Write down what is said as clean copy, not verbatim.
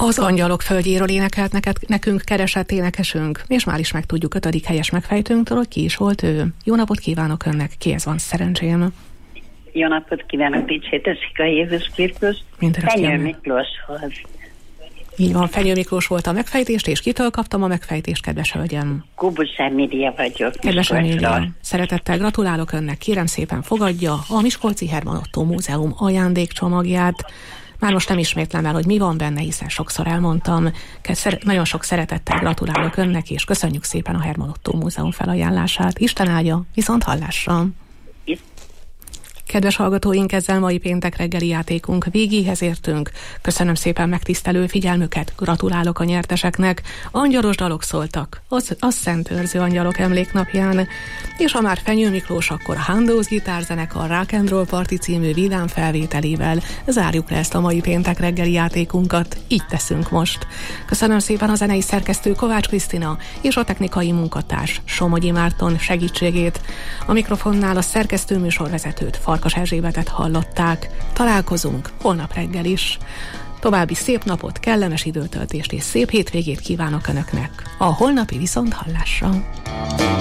Az Angyalok földjéről énekelt nekünk keresett énekesünk, és már is megtudjuk 5. helyes megfejtőnktől, hogy ki is volt ő. Jó napot kívánok önnek, kihez van szerencsém? Jó napot kívánok, dicsértessék a Jézus Krisztus. Fenyő Miklóshoz. Így van, Fenyő Miklós volt a megfejtést, és kitől kaptam a megfejtést, kedves hölgyem? Kubus Emília vagyok. Kedves Emília, szeretettel gratulálok önnek, kérem szépen fogadja a Miskolci Herman Ottó Múzeum ajándékcsomagját. Már most nem ismétlem el, hogy mi van benne, hiszen sokszor elmondtam. Nagyon sok szeretettel gratulálok önnek, és köszönjük szépen a Herman Ottó Múzeum felajánlását. Isten áldja, viszont hallásra! Kedves hallgatóink, ezzel mai péntek reggeli játékunk végéhez értünk. Köszönöm szépen megtisztelő figyelmüket, gratulálok a nyerteseknek. Angyalos dalok szóltak a Szentőrző Angyalok emléknapján, és ha már Fenyő Miklós, akkor a Handós gitárzenekar Rock and Roll Party című vidám felvételével zárjuk le ezt a mai péntek reggeli játékunkat. Így teszünk most. Köszönöm szépen a zenei szerkesztő Kovács Krisztina és a technikai munkatárs Somogyi Márton segítségét. A mikrofonnál a szerkesztő műsorvezetőt, Farkas Erzsébetet hallották. Találkozunk holnap reggel is. További szép napot, kellemes időtöltést és szép hétvégét kívánok Önöknek. A holnapi viszonthallásra.